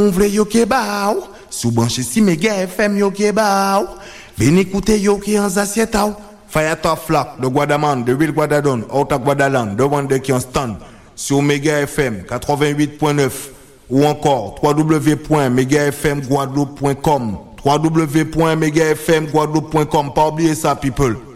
On vle yo ke ba ou, sou branche si Mega FM yo ke ba ou. Veni écouter yo ki an zasieta ou. Fire Top Flock de Guadaman, de Ville Guadadon, Outa Guadaland, de Wande qui en stand sur Mega FM 88.9 ou encore www.megafmguadeloupe.com www.megafmguadeloupe.com. Pas oublier ça, people.